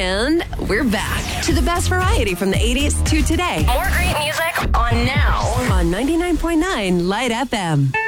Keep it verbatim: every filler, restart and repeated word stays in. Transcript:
And we're back to the best variety from the eighties to today. More great music on Now. On ninety-nine point nine Light F M.